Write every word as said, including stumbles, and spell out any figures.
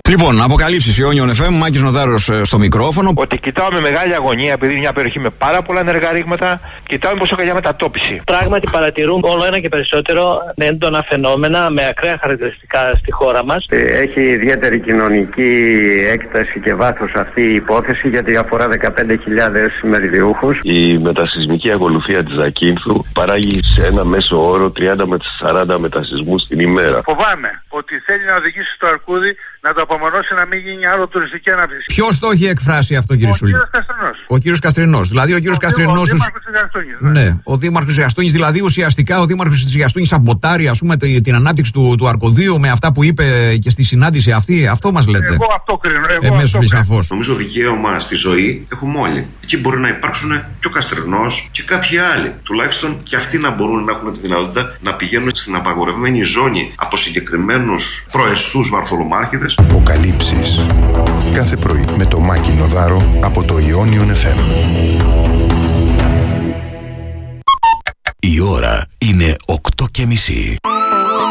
Λοιπόν, αποκαλύψεις Ιόνιον εφ εμ, Μάκης Νοδάρος στο μικρόφωνο. Ότι κοιτάω με μεγάλη αγωνία, επειδή είναι μια περιοχή με πάρα πολλά ενεργά ρήγματα, κοιτάω μήπως έχω για μετατόπιση. Πράγματι παρατηρούμε όλο ένα και περισσότερο έντονα φαινόμενα με ακραία χαρακτηριστικά στη χώρα μας. Έχει ιδιαίτερη κοινωνική έκταση και βάθος αυτή η υπόθεση, γιατί αφορά δεκαπέντε χιλιάδες μεριδιούχους. Η μετασυσμική ακολουθία της Ζακίνθου παράγει σε ένα μέσο όρο τριάντα με σαράντα μετασυσμούς την ημέρα. Φοβάμαι ότι θέλει να οδηγήσει στο αρκούδι, να το απομονώσει, να μην γίνει άλλο τουριστική ανάπτυξη. Ποιος το έχει εκφράσει αυτό, κύριε Σουλή? Ο κύριος Καστρινός. Ο κύριος Καστρινός. Δηλαδή ο κύριος ο Καστρινός. Ο δήμαρχος της Γαστούνης. Ναι. ναι, ο δήμαρχος της Γαστούνης. Δηλαδή ουσιαστικά ο δήμαρχος της Γαστούνης σαμποτάρει, ας πούμε, την ανάπτυξη του, του αρκωδίου με αυτά που είπε και στη συνάντηση αυτή. Αυτό μας λέτε? Εγώ αυτό κρίνω. Εμέσως σαφώς. Νομίζω δικαίωμα στη ζωή έχουμε όλοι. Εκεί μπορεί να υπάρξουν και ο Καστρινός και κάποιοι άλλοι. Τουλάχιστον και αυτοί να μπορούν να έχουν τη δυνατότητα να πηγαίνουν στην απαγορευμένη ζώνη από συγκεκριμένους προεστούς βαρθολομάρχηδες. Αποκαλύψεις. Κάθε πρωί με το Μάκη Νοδάρο από το Ιόνιον εφ εμ. Η ώρα είναι οκτώ και μισή.